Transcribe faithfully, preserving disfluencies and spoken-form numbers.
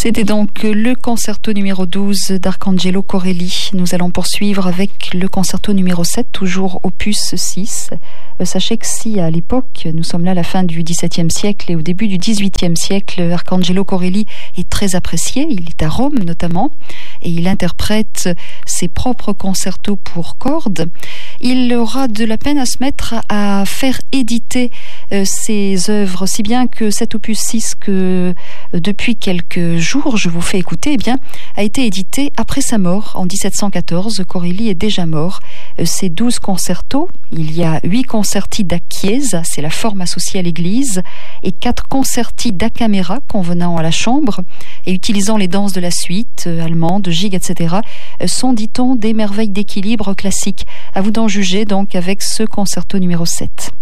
C'était donc le concerto numéro douze d'Arcangelo Corelli. Nous allons poursuivre avec le concerto numéro sept, toujours opus six. Euh, sachez que si à l'époque, nous sommes là à la fin du dix-septième siècle et au début du dix-huitième siècle, Arcangelo Corelli est très apprécié, il est à Rome notamment, et il interprète ses propres concertos pour cordes. Il aura de la peine à se mettre à faire éditer euh, ses œuvres, si bien que cet opus six que euh, depuis quelques jours je vous fais écouter, eh bien, a été édité après sa mort en dix-sept cent quatorze. Corelli est déjà mort. Euh, ces douze concertos, il y a huit concerti da chiesa, c'est la forme associée à l'église, et quatre concerti da camera convenant à la chambre et utilisant les danses de la suite, euh, allemande, gigue, et cetera, euh, sont, dit-on, des merveilles d'équilibre classique. À vous d'en juger donc avec ce concerto numéro sept.